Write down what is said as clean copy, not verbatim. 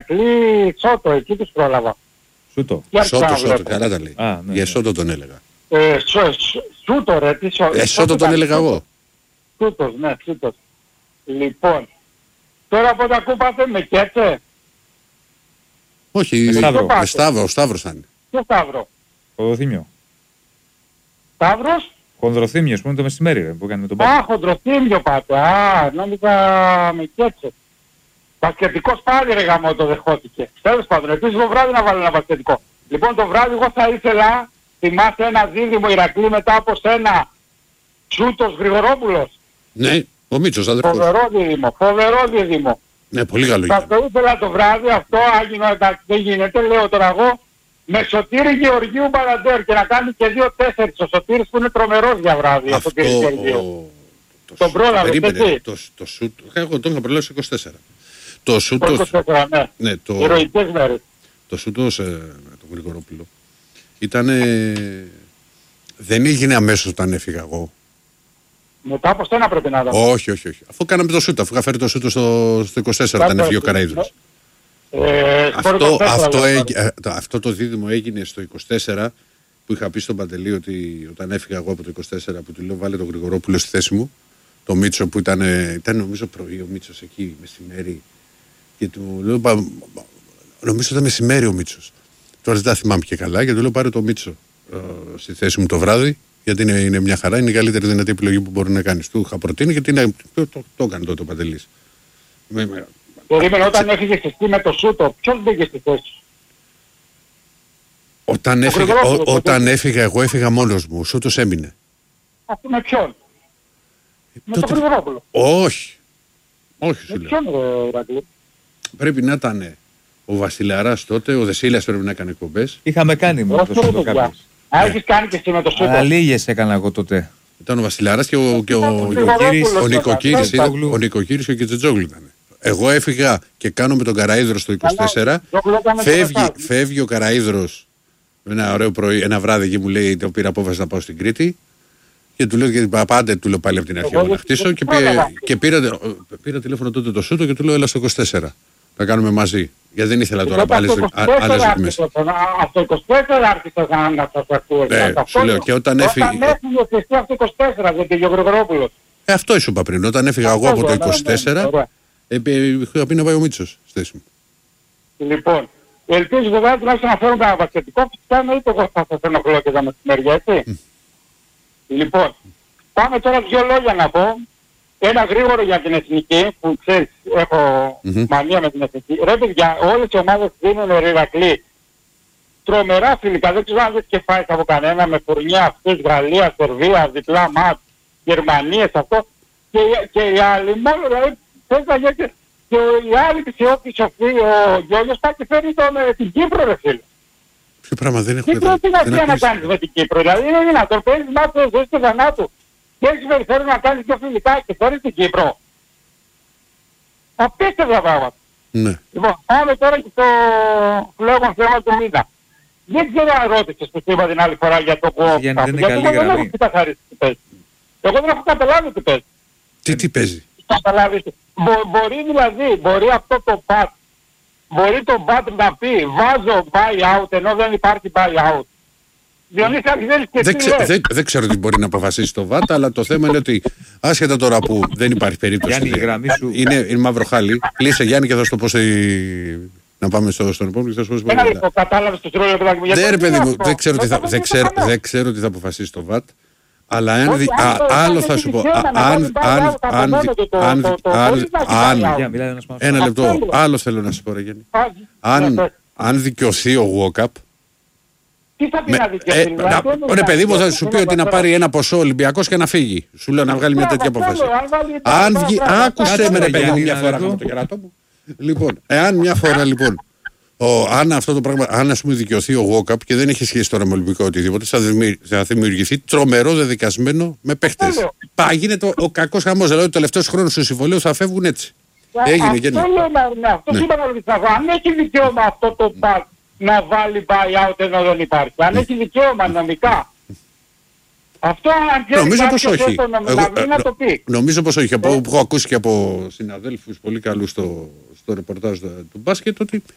Ηρακλή, Σότο, εκεί τους πρόλαβα. Σούτο, καλά τα λέει. Για Σότο τον έλεγα. Σούτο ρε, τι Σότο τον έλεγα εγώ. Σούτος, ναι, Σούτος. Λοιπόν, τώρα από τα κούπατε με Κέτσε. Όχι, ο Σταύρος θα είναι. Ποιο Σταύρο? Χονδροθύμιο. Σταύρος? Χονδροθύμιος που είναι το μεσημέρι ρε, που έκανε με τον Πάπα. Α, Χονδροθύμιο πάτε. Α, νόμιζα με Κέτσε. Μπασκετικός πάλι ρε γαμό το δεχόθηκε. Τέλος πάντων, επίσης το βράδυ να βάλω ένα μπασκετικό. Λοιπόν το βράδυ εγώ θα ήθελα, θυμάστε ένα δίδυμο Ηρακλή μετά από σένα, Σούτος Γρηγορόπουλος. Ναι, ο Μίτσος αδερφός. Φοβερό δίδυμο. Ναι, πολύ καλό θα το ήθελα το βράδυ αυτό, άγινο εντάξει δεν γίνεται, λέω τώρα εγώ, με Σωτήρη Γεωργίου Μπαραντέρ και να κάνει και 2-4 ο Σωτήρης που είναι τρομερός για βράδυ. Αυτό τον πρόλαβε, περίμενε, το σούτ, εγώ τον είχα προλάβει 24. Το σούτος, ναι, ηρωικές μέρες. Το σούτος, το Γρηγορόπουλο, δεν έγινε αμέσως όταν έφυγα εγώ. Μετά από στένα πρέπει να ήταν. Όχι. Αφού κάναμε το σούτ, αφού είχα φέρει το σούτο στο 24 όταν έφυγε ο Καραΐδρος. Αυτό το δίδυμο έγινε στο 24 που είχα πει στον Παντελή ότι όταν έφυγα εγώ από το 24 που του λέω βάλε τον Γρηγορόπουλο στη θέση μου, το Μίτσο που ήταν νομίζω πρωί ο Μίτσος εκεί μεσημέρι και του λέω νομίζω ήταν μεσημέρι ο Μίτσος. Τώρα δεν τα θυμάμαι και καλά και του λέω πάρε το Μίτσο στη θέση μου το βράδυ γιατί είναι μια χαρά, είναι η καλύτερη δυνατή επιλογή που μπορεί να κάνεις. Του είχα προτείνει και το έκανε τότε ο Παντελής. Περίμενε όταν έφυγες εσύ με το Σούτο, ποιος μπήκε στη θέση? Όταν έφυγα εγώ έφυγα μόνος μου, ο Σούτος έμεινε. Αυτό με ποιον? Με τον Γρηγορόπουλο? Όχι σου λέω. Ποιον πρέπει να ήταν ο Βασιλαράς τότε, ο Δεσίλιας πρέπει να έκανε εκπομπές. Είχαμε κάνει με το Σούτο κάποιες. Έχεις κάνει και εσύ με το Σούτο? Αλλά λίγες έκανα εγώ τότε. Ήταν ο Βασιλαράς και ο Νικοκύρης και ο Κιτζετζόγλου ήταν. Εγώ έφυγα και κάνω με τον Καραΐδρο στο 24. Φεύγει ο Καραΐδρος ένα ωραίο πρωί, ένα βράδυ εκεί μου λέει το πήρα απόφαση να πάω στην Κρήτη. Και του λέω γιατί πάτε, του λέω πάλι από την αρχή εγώ να χτίσω και πήρα τηλέφωνο τότε το Σούτο και του λέω έλα στο 24. Να κάνουμε μαζί. Γιατί δεν ήθελα τώρα άλλες δοκιμές. Από το 24 άρχισα να σας ακούω. Σου λέω και όταν έφυγε... Όταν έφυγε εσύ από το 24 δεν πήγε ο Γρηγορόπουλος. Αυτό σου είπα πριν. Όταν έφυγα εγώ από το 24 είχα πει να πάει ο Μίτσος στη θέση μου. Λοιπόν, ελπίζω βέβαια τουλάχιστον να φέρουν ένα βασιλετικό. Φυσικά εννοείται εγώ θα σας ενοχλώ και τα μεσημέρια, έτσι. Λοιπόν, πάμε τώρα δύο λόγια να πω. Ένα γρήγορο για την εθνική, που ξέρεις, έχω μανία με την εθνική. Ρε παιδιά, όλες οι ομάδες δίνουν Ηρακλή. Τρομερά φιλικά, δεν ξέρω αν δεν σκεφάεις από κανένα με φουρνιά αυτούς, Γαλλία, Σερβία, διπλά μάτ, Γερμανίες, αυτό. Και οι άλλοι, μόνο δηλαδή, θες να γίνει και οι άλλοι της Ιώκης, ο Γιώργος, πάει και φέρνει την Κύπρο, ρε φίλε. Ποιο πράγμα δεν έχουμε δει. Τι είναι να κάνεις με την Κύπρο, δηλαδή είναι δυνατόν, παίρνεις μάτια ζωής και θανάτου. Και έχεις περιφέρει να κάνεις πιο φιλικά και φέρεις την Κύπρο. Απίστευτα πράγματα. Ναι. Λοιπόν, πάμε τώρα και στο φλέγον θέμα του μήνα. Δεν ξέρω αν ρώτησες που είπα την άλλη φορά για το κόμμα. Γιατί εγώ δεν έχω ξεκαθαρίσει τι παίζει. Εγώ δεν έχω καταλάβει τι παίζει. Τι παίζει. Μπορεί δηλαδή, μπορεί αυτό το πατ, μπορεί το πατ να πει βάζω buy out ενώ δεν υπάρχει buy out. Δεν ξέρω τι μπορεί να αποφασίσει το ΒΑΤ, αλλά το θέμα είναι ότι άσχετα τώρα που δεν υπάρχει περίπτωση. Είναι μαύρο χάλι. Κλείσε Γιάννη και θα σου το πω να πάμε στον επόμενο και θα σου πω. Κατάλαβες το ρόλο παιδάκι μου. Ναι ρε παιδί μου, δεν ξέρω τι θα αποφασίσει το ΒΑΤ. Αλλά άλλο θα σου πω. Ένα λεπτό, άλλο θέλω να σου πω ρε Γιάννη. Αν δικαιωθεί ο Γουόκαπ. Τι θα πει να δικαιωθεί? Ρε παιδί μου θα σου πει ότι να πάρει ένα ποσό Ολυμπιακός και να φύγει. Σου λέω να βγάλει μια τέτοια απόφαση. Άκουσε με ρε παιδί μου μια φορά με το κερατό μου. Λοιπόν, εάν μια φορά λοιπόν αν αυτό το πράγμα, αν ας πούμε δικαιωθεί ο Γουόκαπ και δεν έχει σχέση τώρα με Ολυμπικό οτιδήποτε, θα δημιουργηθεί τρομερό δεδικασμένο με παίχτες. Γίνεται ο κακός χαμός, δηλαδή ο τελευταίος χρόνος του συμβολίου θα φεύγουν έτσι. Έγινε και αυτό είπα να ρωτήσω. Αν έχει δικαίωμα αυτό το πακ να βάλει buy out ενώ δεν υπάρχει, αν έχει δικαίωμα νομικά, αυτό αν νομίζω πως όχι. Να το πει. Νομίζω πως όχι. Έχω ακούσει και από συναδέλφους πολύ καλούς στο ρεπορτάζ του μπάσκετ ότι